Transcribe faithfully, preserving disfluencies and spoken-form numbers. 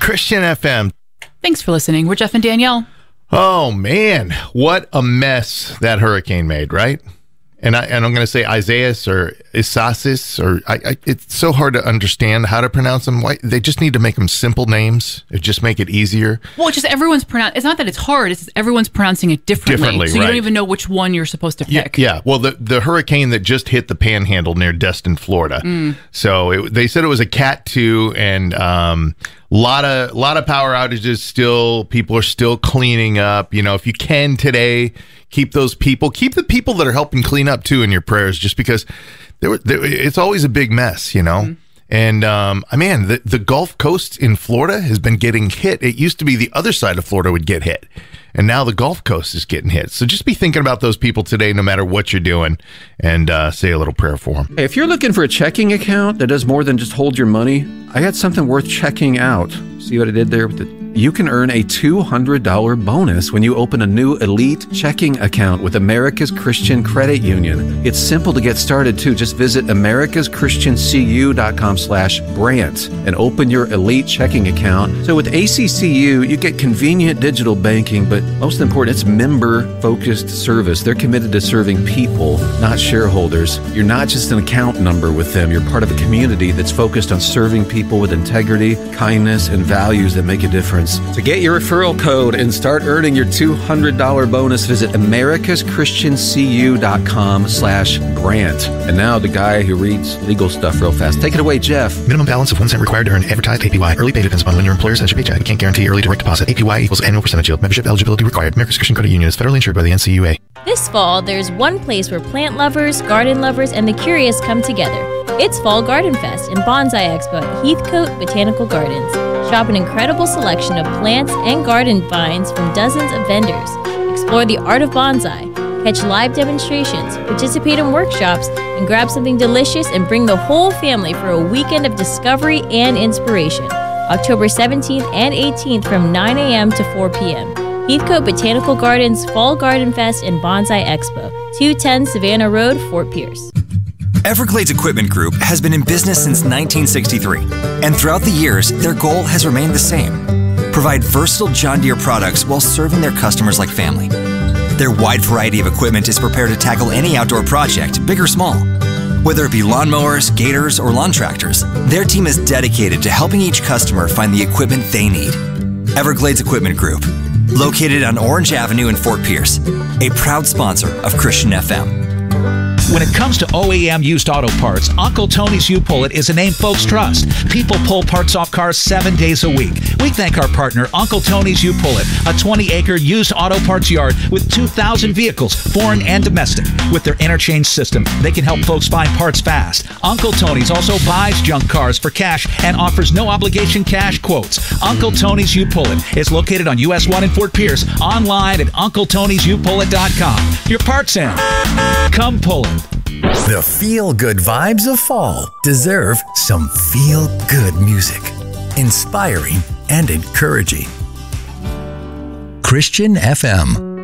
Christian F M. Thanks for listening. We're Jeff and Danielle. Oh, man. What a mess that hurricane made, right? And, I, and I'm going to say Isaias or Isasis, or I, I, it's so hard to understand how to pronounce them. Why, they just need to make them simple names. It just make it easier. Well, it's just everyone's pronounce. It's not that it's hard. It's just everyone's pronouncing it differently. Differently, so you right. don't even know which one you're supposed to pick. Yeah. yeah. Well, the, the hurricane that just hit the Panhandle near Destin, Florida. Mm. So it, they said it was a Cat two, and um, lot of lot of power outages. Still, people are still cleaning up. You know, if you can today, keep those people, keep the people that are helping clean up too in your prayers, just because there, were, there it's always a big mess, you know. Mm. And um, I mean, the the Gulf Coast in Florida has been getting hit. It used to be the other side of Florida would get hit, and now the Gulf Coast is getting hit. So just be thinking about those people today, no matter what you're doing, and uh, say a little prayer for them. Hey, if you're looking for a checking account that does more than just hold your money, I got something worth checking out. See what I did there with the... You can earn a two hundred dollars bonus when you open a new Elite checking account with America's Christian Credit Union. It's simple to get started, too. Just visit americaschristiancu.com slash Brant and open your Elite checking account. So with A C C U, you get convenient digital banking, but most important, it's member-focused service. They're committed to serving people, not shareholders. You're not just an account number with them. You're part of a community that's focused on serving people with integrity, kindness, and values that make a difference. To get your referral code and start earning your two hundred dollars bonus, visit americaschristiancu.com slash Brant. And now the guy who reads legal stuff real fast. Take it away, Jeff. Minimum balance of one cent required to earn advertised A P Y. Early pay depends upon when your employer sends your paycheck. We can't guarantee early direct deposit. A P Y equals annual percentage yield. Membership eligibility required. America's Christian Credit Union is federally insured by the N C U A. This fall, there's one place where plant lovers, garden lovers, and the curious come together. It's Fall Garden Fest and Bonsai Expo at Heathcote Botanical Gardens. Shop an incredible selection of plants and garden vines from dozens of vendors. Explore the art of bonsai, catch live demonstrations, participate in workshops, and grab something delicious and bring the whole family for a weekend of discovery and inspiration. October seventeenth and eighteenth from nine a.m. to four p.m. Heathcote Botanical Gardens Fall Garden Fest and Bonsai Expo, two ten Savannah Road, Fort Pierce. Everglades Equipment Group has been in business since nineteen sixty-three, and throughout the years, their goal has remained the same: provide versatile John Deere products while serving their customers like family. Their wide variety of equipment is prepared to tackle any outdoor project, big or small. Whether it be lawnmowers, gators, or lawn tractors, their team is dedicated to helping each customer find the equipment they need. Everglades Equipment Group, located on Orange Avenue in Fort Pierce, a proud sponsor of Christian F M. When it comes to O E M used auto parts, Uncle Tony's U-Pull-It is a name folks trust. People pull parts off cars seven days a week. We thank our partner, Uncle Tony's U-Pull-It, a twenty-acre used auto parts yard with two thousand vehicles, foreign and domestic. With their interchange system, they can help folks find parts fast. Uncle Tony's also buys junk cars for cash and offers no-obligation cash quotes. Uncle Tony's U-Pull-It is located on U S one in Fort Pierce, online at uncle tonys u pull it dot com. Your parts in. Come pull it. The feel-good vibes of fall deserve some feel-good music. Inspiring and encouraging. Christian F M.